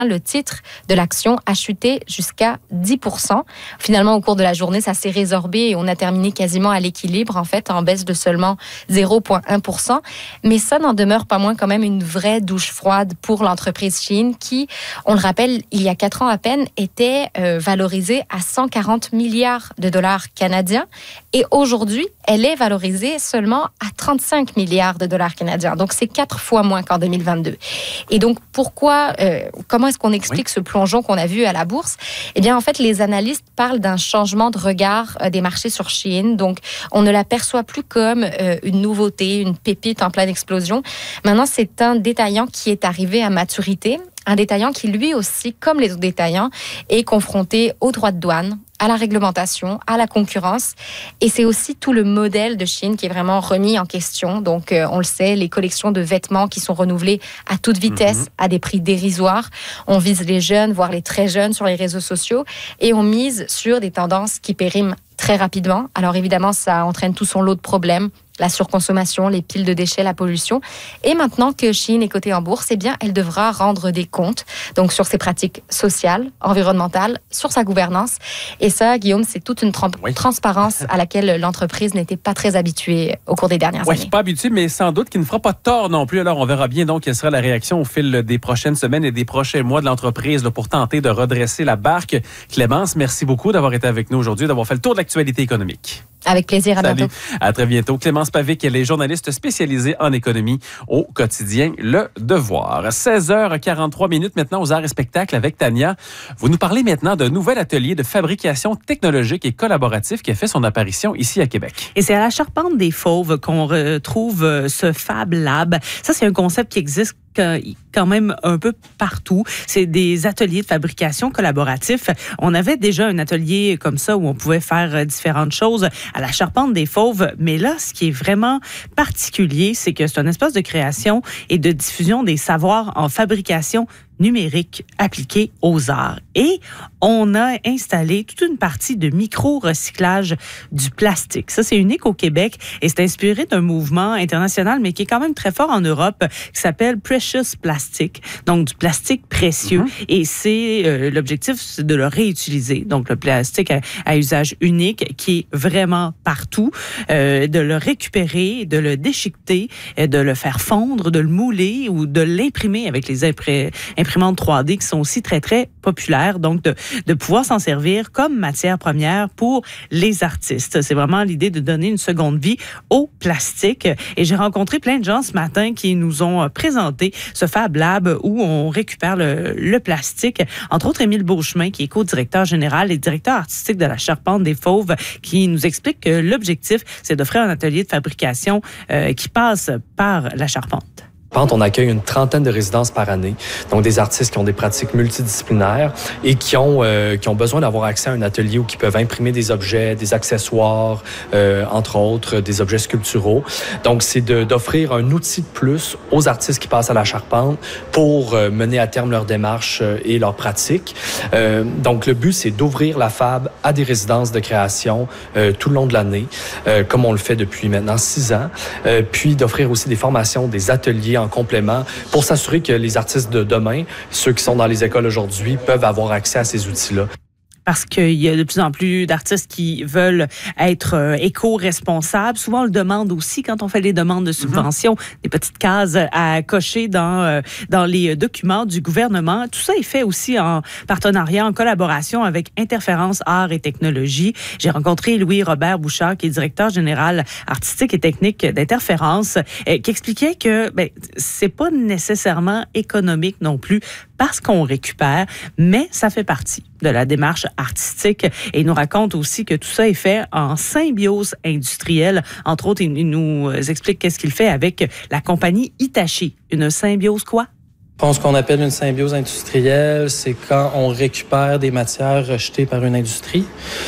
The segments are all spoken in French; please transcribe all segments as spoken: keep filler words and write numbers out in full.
le titre de l'action a chuté jusqu'à dix pour cent. Finalement, au cours de la journée, ça s'est résorbé et on a terminé quasiment à l'équilibre, en fait, en baisse de seulement zéro virgule un pour cent. Mais ça n'en demeure pas moins quand même une vraie douche froide pour l'entreprise Shein qui, on le rappelle, il y a quatre ans à peine, était euh, valorisée à cent quarante milliards de dollars canadiens. Et aujourd'hui, elle est valorisée seulement à trente-cinq milliards de dollars canadiens. Donc, c'est quatre fois moins qu'en deux mille vingt-deux. Et donc, pourquoi, euh, comment est-ce qu'on explique oui. ce plongeon qu'on a vu à la bourse? Eh bien, en fait, les analystes parlent d'un changement de regard euh, des marchés sur Shein. Donc, on ne l'aperçoit plus comme euh, une nouveauté, une pépite en pleine explosion. Maintenant, c'est un détaillant qui est arrivé à maturité. Un détaillant qui, lui aussi, comme les autres détaillants, est confronté aux droits de douane, à la réglementation, à la concurrence. Et c'est aussi tout le modèle de Shein qui est vraiment remis en question. Donc, euh, on le sait, les collections de vêtements qui sont renouvelées à toute vitesse, mm-hmm. à des prix dérisoires. On vise les jeunes, voire les très jeunes sur les réseaux sociaux. Et on mise sur des tendances qui périment très rapidement. Alors, évidemment, ça entraîne tout son lot de problèmes. La surconsommation, les piles de déchets, la pollution. Et maintenant que Shein est cotée en bourse, eh bien, elle devra rendre des comptes donc sur ses pratiques sociales, environnementales, sur sa gouvernance. Et ça, Guillaume, c'est toute une tram- oui. transparence à laquelle l'entreprise n'était pas très habituée au cours des dernières oui, années. Oui, pas habituée, mais sans doute qu'il ne fera pas tort non plus. Alors, on verra bien donc quelle sera la réaction au fil des prochaines semaines et des prochains mois de l'entreprise là, pour tenter de redresser la barque. Clémence, merci beaucoup d'avoir été avec nous aujourd'hui, d'avoir fait le tour de l'actualité économique. Avec plaisir, à Salut. bientôt. À très bientôt. Clémence Pavic, elle est journaliste spécialisée en économie au quotidien Le Devoir. seize heures quarante-trois minutes maintenant aux arts et spectacles avec Tania. Vous nous parlez maintenant d'un nouvel atelier de fabrication technologique et collaboratif qui a fait son apparition ici à Québec. Et c'est à la Charpente des Fauves qu'on retrouve ce Fab Lab. Ça, c'est un concept qui existe quand même un peu partout. C'est des ateliers de fabrication collaboratifs. On avait déjà un atelier comme ça où on pouvait faire différentes choses à la Charpente des Fauves, mais là, ce qui est vraiment particulier, c'est que c'est un espace de création et de diffusion des savoirs en fabrication numérique appliqué aux arts. Et on a installé toute une partie de micro-recyclage du plastique. Ça, c'est unique au Québec et c'est inspiré d'un mouvement international, mais qui est quand même très fort en Europe, qui s'appelle Precious Plastic, donc du plastique précieux. Mm-hmm. Et c'est euh, l'objectif, c'est de le réutiliser. Donc, le plastique à, à usage unique qui est vraiment partout, euh, de le récupérer, de le déchiqueter, de le faire fondre, de le mouler ou de l'imprimer avec les impré- imprimantes trois D qui sont aussi très, très populaires. Donc, de, de pouvoir s'en servir comme matière première pour les artistes. C'est vraiment l'idée de donner une seconde vie au plastique. Et j'ai rencontré plein de gens ce matin qui nous ont présenté ce Fab Lab où on récupère le, le plastique. Entre autres, Émile Beauchemin, qui est co-directeur général et directeur artistique de la Charpente des Fauves, qui nous explique que l'objectif, c'est d'offrir un atelier de fabrication euh, qui passe par la Charpente. On accueille une trentaine de résidences par année, donc des artistes qui ont des pratiques multidisciplinaires et qui ont euh, qui ont besoin d'avoir accès à un atelier où ils peuvent imprimer des objets, des accessoires, euh, entre autres des objets sculpturaux. Donc c'est de, d'offrir un outil de plus aux artistes qui passent à la Charpente pour euh, mener à terme leur démarche euh, et leurs pratiques. Euh, donc le but c'est d'ouvrir la Fab à des résidences de création euh, tout le long de l'année, euh, comme on le fait depuis maintenant six ans, euh, puis d'offrir aussi des formations, des ateliers en complément pour s'assurer que les artistes de demain, ceux qui sont dans les écoles aujourd'hui, peuvent avoir accès à ces outils-là. Parce qu'il y a de plus en plus d'artistes qui veulent être euh, éco-responsables. Souvent, on le demande aussi quand on fait les demandes de subventions, mm-hmm. des petites cases à cocher dans, euh, dans les documents du gouvernement. Tout ça est fait aussi en partenariat, en collaboration avec Interférence Arts et Technologie. J'ai rencontré Louis-Robert Bouchard, qui est directeur général artistique et technique d'Interférence, euh, qui expliquait que ben, c'est pas nécessairement économique non plus parce qu'on récupère, mais ça fait partie de la démarche artistique. Et il nous raconte aussi que tout ça est fait en symbiose industrielle. Entre autres, il nous explique qu'est-ce qu'il fait avec la compagnie Hitachi. Une symbiose quoi? Ce qu'on appelle une symbiose industrielle, c'est quand on récupère des matières rejetées par une industrie.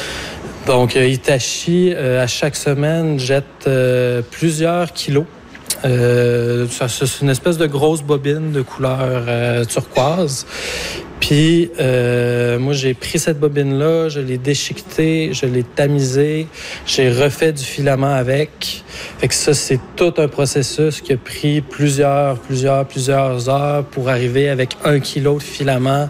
Donc, Hitachi, à chaque semaine, jette plusieurs kilos. Euh, c'est une espèce de grosse bobine de couleur euh, turquoise. Puis, euh, moi, j'ai pris cette bobine-là, je l'ai déchiquetée, je l'ai tamisée, j'ai refait du filament avec. Fait que ça, c'est tout un processus qui a pris plusieurs, plusieurs, plusieurs heures pour arriver avec un kilo de filament